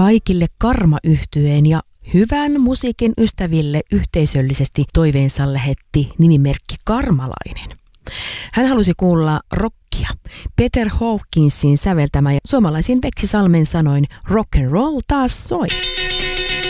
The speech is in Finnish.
Kaikille Karma-yhtyeen ja hyvän musiikin ystäville yhteisöllisesti toiveensa lähetti nimimerkki Karmalainen. Hän halusi kuulla rockia. Peter Hawkinsin säveltämä ja suomalaisiin Veksi Salmen sanoin rock and roll taas soi.